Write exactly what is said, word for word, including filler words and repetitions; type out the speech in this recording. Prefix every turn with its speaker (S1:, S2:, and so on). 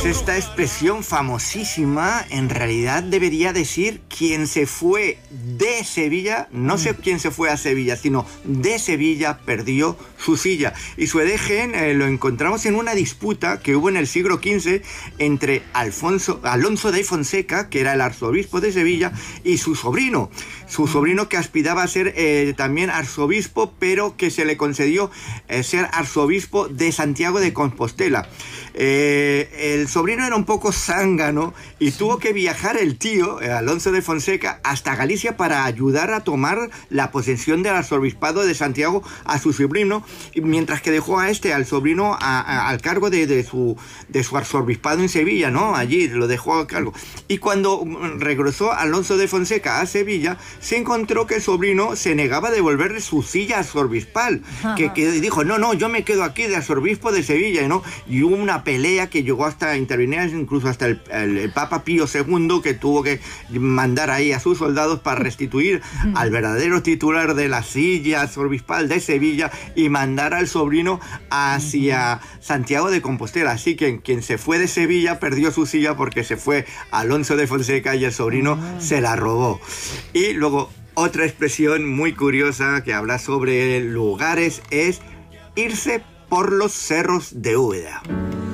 S1: Pues esta expresión famosísima en realidad debería decir quien se fue de Sevilla, no sé quién se fue a Sevilla, sino de Sevilla perdió su silla. Y su origen eh, lo encontramos en una disputa que hubo en el siglo quince entre Alfonso, Alonso de Fonseca, que era el arzobispo de Sevilla, y su sobrino. Su sobrino que aspiraba a ser eh, también arzobispo, pero que se le concedió eh, ser arzobispo de Santiago de Compostela. Eh, el sobrino era un poco zángano y sí. tuvo que viajar el tío, eh, Alonso de Fonseca, hasta Galicia para ayudar a tomar la posesión del arzobispado de Santiago a su sobrino, mientras que dejó a este, al sobrino, a, a, al cargo de, de, su, de su arzobispado en Sevilla, ¿no? Allí lo dejó a cargo. Y cuando regresó Alonso de Fonseca a Sevilla, se encontró que el sobrino se negaba a devolverle su silla arzobispal, que, que dijo, no, no, yo me quedo aquí de arzobispo de Sevilla, ¿no? Y hubo una pelea que llegó hasta intervenir incluso hasta el, el, el Papa Pío segundo, que tuvo que mandar ahí a sus soldados para restituir al verdadero titular de la silla arzobispal de Sevilla y mandar al sobrino hacia Santiago de Compostela. Así que quien se fue de Sevilla perdió su silla porque se fue Alonso de Fonseca y el sobrino se la robó. Y luego otra expresión muy curiosa que habla sobre lugares es irse por los cerros de Úbeda.